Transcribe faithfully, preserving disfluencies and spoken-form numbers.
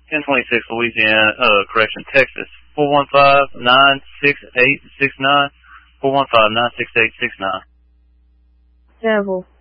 ten twenty-six Louisiana, uh, correction, Texas. four one five, nine six eight six nine. four one five, nine six eight six nine. Careful.